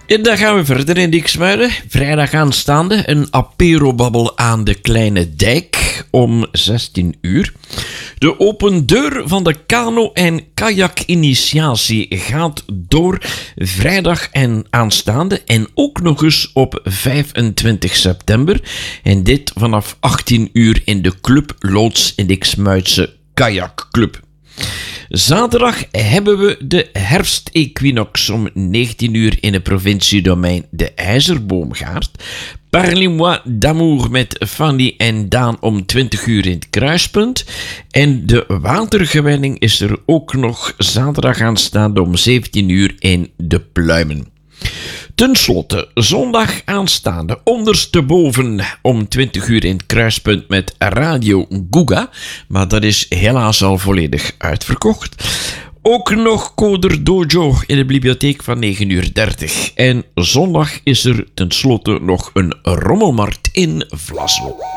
En dan gaan we verder in Diksmuiden. Vrijdag aanstaande een aperobabbel aan de Kleine Dijk om 16 uur. De open deur van de kano- en kajak-initiatie gaat door vrijdag en aanstaande en ook nog eens op 25 september. En dit vanaf 18 uur in de Club Loods in Diksmuidse Kajakclub. Zaterdag hebben we de herfstequinox om 19 uur in het provinciedomein de IJzerboomgaard. Parlez-moi d'amour met Fanny en Daan om 20 uur in het Kruispunt. En de watergewenning is er ook nog zaterdag aanstaande om 17 uur in de Pluimen. Ten slotte, zondag aanstaande, ondersteboven om 20 uur in het Kruispunt met Radio Guga, maar dat is helaas al volledig uitverkocht. Ook nog Coder Dojo in de bibliotheek van 9:30 uur. En zondag is er ten slotte nog een rommelmarkt in Vlaslo.